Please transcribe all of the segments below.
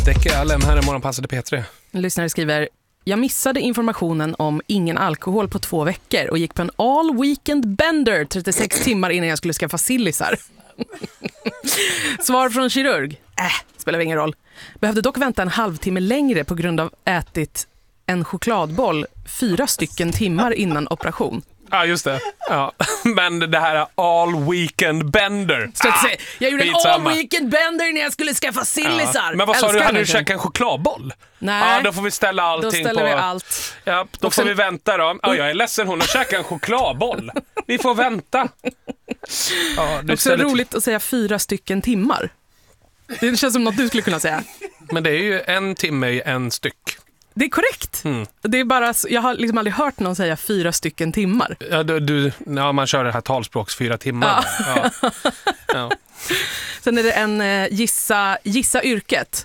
Däcker LM, här är morgonpassade P3. En lyssnare skriver: jag missade informationen om ingen alkohol på 2 veckor och gick på en all weekend bender 36 timmar innan jag skulle skaffa sillisar. Svar från kirurg: spelar ingen roll. Behövde dock vänta en halvtimme längre på grund av ätit en chokladboll 4 timmar innan operation. Ja, just det. Ja. Men det här all weekend bender. Jag gjorde en all weekend bender när jag skulle skaffa sillisar. Ja. Men vad sa du? Hade du käkat en chokladboll? Nej. Ja, då får vi ställa allting då ställer på... vi allt. Ja, då får vi vänta då. Ja, jag är ledsen, hon har käkat en chokladboll. Vi får vänta. Ja, det är också roligt att säga 4 timmar. Det känns som något du skulle kunna säga. Men det är ju 1 timme i 1 styck. Det är korrekt. Det är bara, jag har liksom aldrig hört någon säga 4 timmar. Ja, man kör det här talspråks 4 timmar. Ja. Ja. Sen är det en gissa yrket.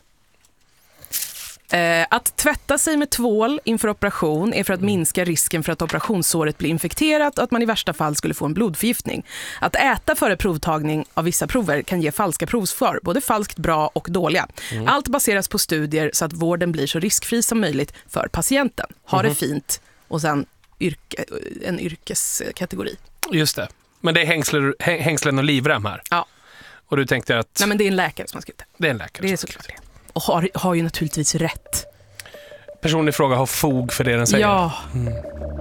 Att tvätta sig med tvål inför operation är för att minska risken för att operationssåret blir infekterat och att man i värsta fall skulle få en blodförgiftning. Att äta före provtagning av vissa prover kan ge falska provsvar, både falskt bra och dåliga. Allt baseras på studier så att vården blir så riskfri som möjligt för patienten. Ha det fint. Och sen en yrkeskategori. Just det. Men det är hängslen och livrem här. Ja. Och du tänkte att... Nej, men det är en läkare som har skrivit det. Det är en läkare. Det är såklart det. Och har ju naturligtvis rätt. Personen i fråga har fog för det den säger. Ja.